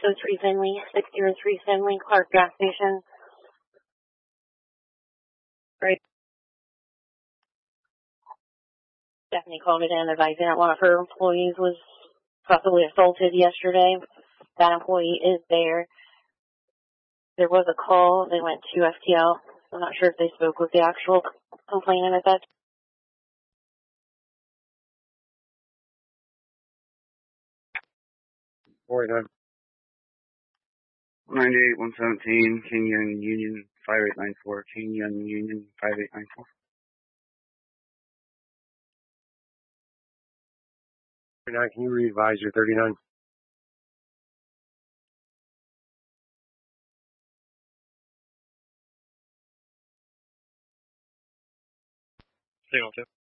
603 Finley, 603 Finley, Clark gas station. Right. Stephanie called it in advising that one of her employees was possibly assaulted yesterday. That employee is there. There was a call. They went to FTL. I'm not sure if they spoke with the actual complainant at that time. 49. 98, 117, King Young Union 5894, King Young Union 5894. 39, can you revise your 39? Signal 2.